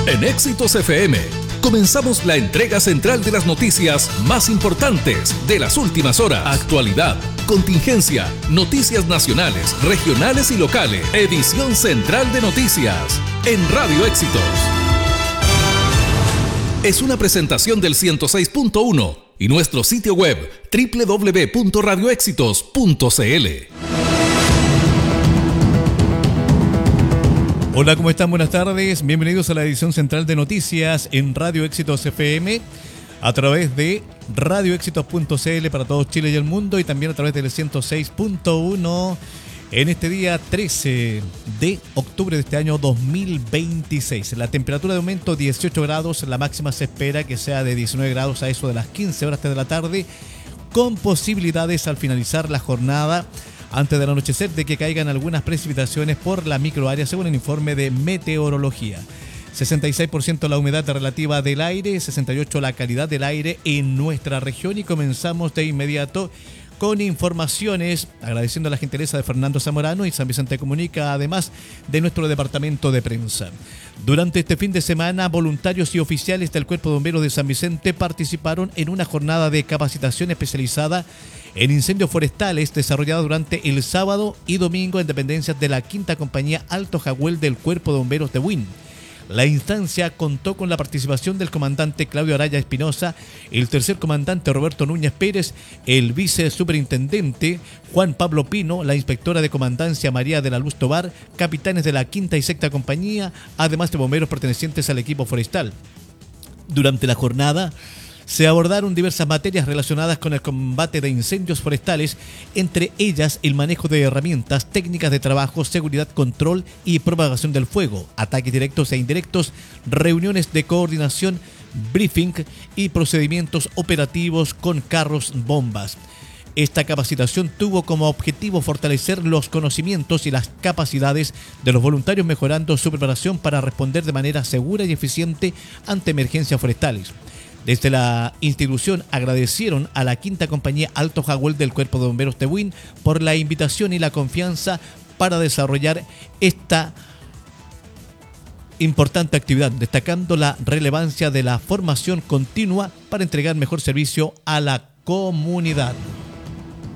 En Éxitos FM comenzamos la entrega central de las noticias más importantes de las últimas horas. Actualidad, contingencia, noticias nacionales, regionales y locales. Edición central de noticias en Radio Éxitos. Es una presentación del 106.1 y nuestro sitio web www.radioéxitos.cl. Hola, ¿cómo están? Buenas tardes. Bienvenidos a la edición central de noticias en Radio Éxitos FM a través de radioéxitos.cl para todo Chile y el mundo, y también a través del 106.1 en este día 13 de octubre de este año 2026. La temperatura de aumento 18 grados, la máxima se espera que sea de 19 grados a eso de las 15 horas de la tarde, con posibilidades al finalizar la jornada antes del anochecer de que caigan algunas precipitaciones por la microárea, según el informe de meteorología. 66% la humedad relativa del aire, 68% la calidad del aire en nuestra región, y comenzamos de inmediato con informaciones, agradeciendo la gentileza de Fernando Zamorano y San Vicente Comunica, además de nuestro departamento de prensa. Durante este fin de semana, voluntarios y oficiales del Cuerpo de Bomberos de San Vicente participaron en una jornada de capacitación especializada en incendios forestales desarrollada durante el sábado y domingo en dependencias de la Quinta Compañía Alto Jahuel del Cuerpo de Bomberos de Huin. La instancia contó con la participación del comandante Claudio Araya Espinosa, el tercer comandante Roberto Núñez Pérez, el vicesuperintendente Juan Pablo Pino, la inspectora de comandancia María de la Luz Tobar, capitanes de la Quinta y Sexta Compañía, además de bomberos pertenecientes al equipo forestal. Durante la jornada se abordaron diversas materias relacionadas con el combate de incendios forestales, entre ellas el manejo de herramientas, técnicas de trabajo, seguridad, control y propagación del fuego, ataques directos e indirectos, reuniones de coordinación, briefing y procedimientos operativos con carros bombas. Esta capacitación tuvo como objetivo fortalecer los conocimientos y las capacidades de los voluntarios, mejorando su preparación para responder de manera segura y eficiente ante emergencias forestales. Desde la institución agradecieron a la Quinta Compañía Alto Jahuel del Cuerpo de Bomberos de Huin por la invitación y la confianza para desarrollar esta importante actividad, destacando la relevancia de la formación continua para entregar mejor servicio a la comunidad.